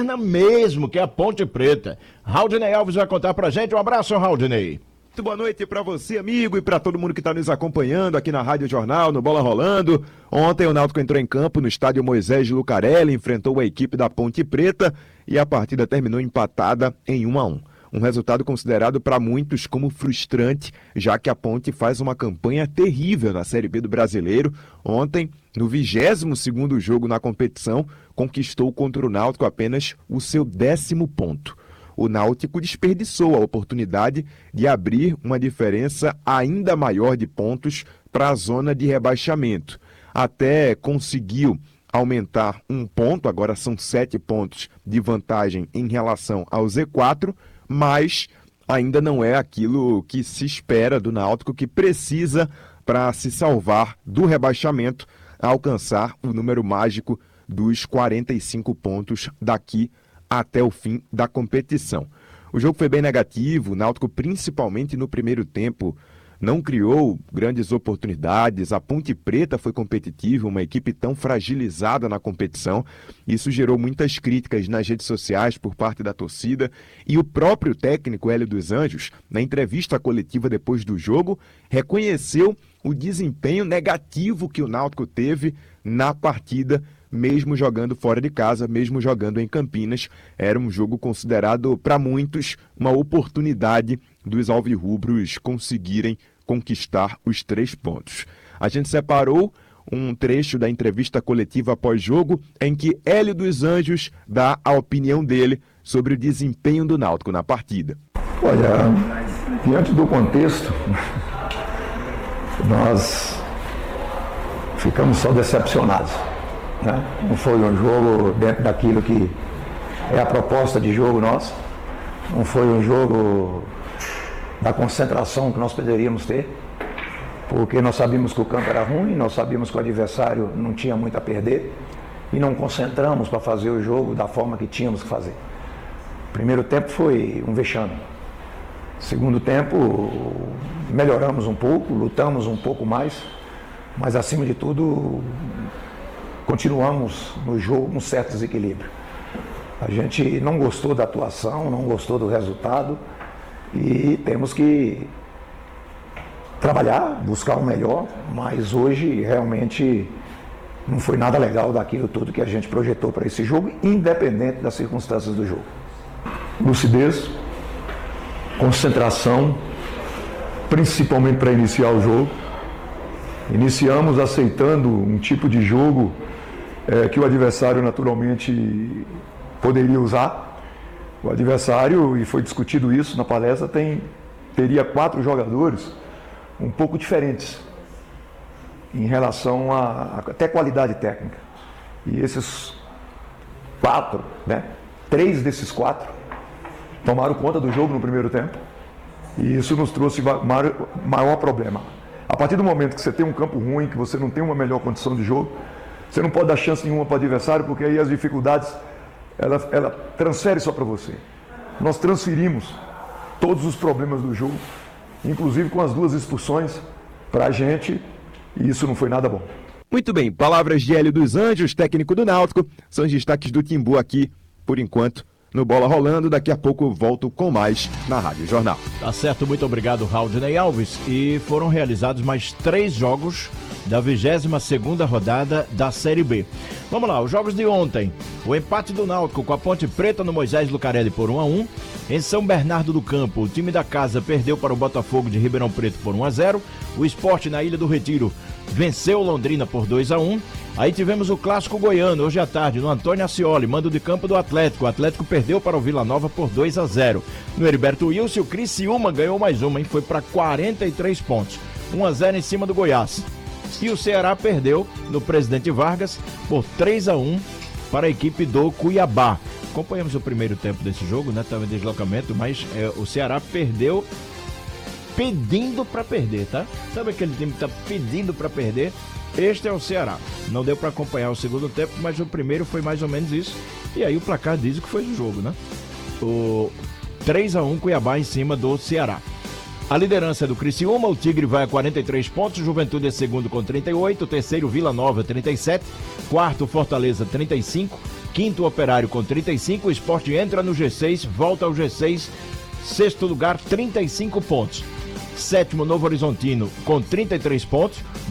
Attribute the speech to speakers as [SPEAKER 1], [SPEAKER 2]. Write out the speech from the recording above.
[SPEAKER 1] lanterna mesmo, que é a Ponte Preta. Raudinei Alves vai contar pra gente. Um abraço, Raudinei.
[SPEAKER 2] Muito boa noite para você, amigo, e para todo mundo que está nos acompanhando aqui na Rádio Jornal, no Bola Rolando. Ontem o Náutico entrou em campo no estádio Moisés Lucarelli, enfrentou a equipe da Ponte Preta e a partida terminou empatada em 1-1. Um resultado considerado para muitos como frustrante, já que a Ponte faz uma campanha terrível na Série B do Brasileiro. Ontem, no 22º jogo na competição, conquistou contra o Náutico apenas o seu 10º ponto. O Náutico desperdiçou a oportunidade de abrir uma diferença ainda maior de pontos para a zona de rebaixamento. Até conseguiu aumentar um ponto, agora são 7 pontos de vantagem em relação ao Z4, mas ainda não é aquilo que se espera do Náutico, que precisa para se salvar do rebaixamento, alcançar o número mágico dos 45 pontos daqui até o fim da competição. O jogo foi bem negativo, o Náutico, principalmente no primeiro tempo, não criou grandes oportunidades. A Ponte Preta foi competitiva, uma equipe tão fragilizada na competição. Isso gerou muitas críticas nas redes sociais por parte da torcida. E o próprio técnico Hélio dos Anjos, na entrevista coletiva depois do jogo, reconheceu o desempenho negativo que o Náutico teve na partida, mesmo jogando fora de casa, mesmo jogando em Campinas. Era um jogo considerado, para muitos, uma oportunidade dos alvirrubros conseguirem conquistar os 3 pontos. A gente separou um trecho da entrevista coletiva pós-jogo em que Hélio dos Anjos dá a opinião dele sobre o desempenho do Náutico na partida.
[SPEAKER 3] Olha, diante do contexto, nós ficamos só decepcionados, né? Não foi um jogo dentro daquilo que é a proposta de jogo nossa, não foi um jogo da concentração que nós poderíamos ter, porque nós sabíamos que o campo era ruim, nós sabíamos que o adversário não tinha muito a perder e não concentramos para fazer o jogo da forma que tínhamos que fazer. Primeiro tempo foi um vexame. Segundo tempo, melhoramos um pouco, lutamos um pouco mais, mas acima de tudo, continuamos no jogo com certo desequilíbrio. A gente não gostou da atuação, não gostou do resultado e temos que trabalhar, buscar o melhor, mas hoje realmente não foi nada legal daquilo tudo que a gente projetou para esse jogo, independente das circunstâncias do jogo. Lucidez, concentração, principalmente para iniciar o jogo. Iniciamos aceitando um tipo de jogo que o adversário naturalmente poderia usar. O adversário, e foi discutido isso na palestra, teria 4 jogadores um pouco diferentes em relação a até qualidade técnica. E esses 4, 3 desses 4 tomaram conta do jogo no primeiro tempo, e isso nos trouxe maior problema. A partir do momento que você tem um campo ruim, que você não tem uma melhor condição de jogo, você não pode dar chance nenhuma para o adversário, porque aí as dificuldades ela transfere só para você. Nós transferimos todos os problemas do jogo, inclusive com as 2 expulsões, para a gente, e isso não foi nada bom.
[SPEAKER 2] Muito bem, palavras de Hélio dos Anjos, técnico do Náutico, são os destaques do Timbu aqui, por enquanto, no Bola Rolando. Daqui a pouco eu volto com mais na Rádio Jornal.
[SPEAKER 1] Tá certo, muito obrigado, Raudinei Alves. E foram realizados mais 3 jogos da 22ª rodada da Série B. Vamos lá, os jogos de ontem. O empate do Náutico com a Ponte Preta no Moisés Lucarelli por 1-1. Em São Bernardo do Campo, o time da casa perdeu para o Botafogo de Ribeirão Preto por 1-0. O Sport na Ilha do Retiro venceu o Londrina por 2-1. Aí tivemos o clássico goiano hoje à tarde no Antônio Ascioli, mando de campo do Atlético. O Atlético perdeu para o Vila Nova por 2-0. No Heriberto Wilson, o Criciúma ganhou mais uma e foi para 43 pontos. 1-0 em cima do Goiás. E o Ceará perdeu no Presidente Vargas por 3-1 para a equipe do Cuiabá. Acompanhamos o primeiro tempo desse jogo, né? Estava em deslocamento, mas o Ceará perdeu pedindo para perder, tá? Sabe aquele time que está pedindo para perder? Este é o Ceará. Não deu para acompanhar o segundo tempo, mas o primeiro foi mais ou menos isso. E aí o placar diz o que foi o jogo, né? O 3-1 Cuiabá em cima do Ceará. A liderança é do Criciúma, o Tigre vai a 43 pontos, Juventude é segundo com 38, terceiro Vila Nova 37, quarto Fortaleza 35, quinto Operário com 35, o Sport entra no G6, volta ao G6, sexto lugar, 35 pontos. Sétimo, Novo Horizontino com 33 pontos.